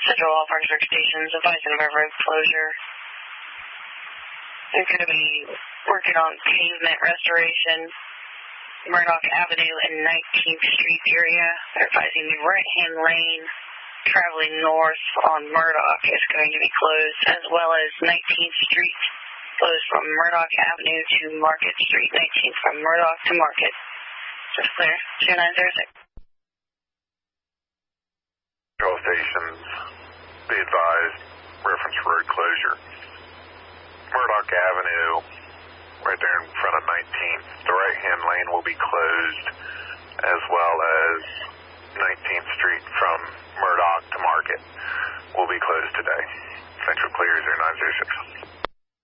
Central All Park Circuit Stations, a Bison River Road closure. They're going to be working on pavement restoration, Murdoch Avenue and 19th Street area. They're advising the right-hand lane traveling north on Murdoch is going to be closed, as well as 19th Street closed from Murdoch Avenue to Market Street, 19th from Murdoch to Market. Just clear, 2906. All stations, be advised, reference road closure. Murdoch Avenue, right there in front of 19th, the right-hand lane will be closed, as well as 19th Street from Murdoch to Market will be closed today. Central clear 0906.